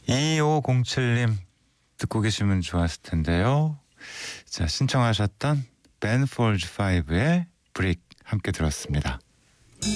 2507님 듣고 계시면 좋았을 텐데요. 자, 신청하셨던 벤 폴즈 5의 브릭 함께 들었습니다.